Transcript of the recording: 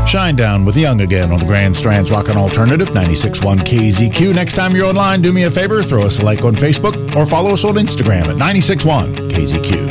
Shinedown with Young again on the Grand Strands Rockin' Alternative 96.1 KZQ. Next time you're online, do me a favor, throw us a like on Facebook or follow us on Instagram at 96.1 KZQ.